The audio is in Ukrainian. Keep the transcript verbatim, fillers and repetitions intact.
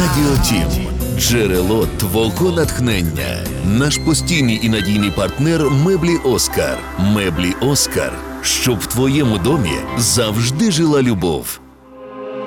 Радіотім – джерело твого натхнення. Наш постійний і надійний партнер – меблі «Оскар». Меблі «Оскар». Щоб в твоєму домі завжди жила любов.